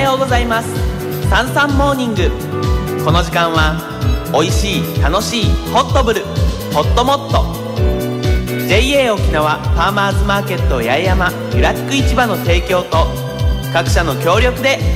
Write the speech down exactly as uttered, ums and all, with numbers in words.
ようございます。サンサンモーニング。この時間はおいしい楽しいホットブルホットモット ジェイエー 沖縄ファーマーズマーケット八重山ゆらつく市場の提供と各社の協力で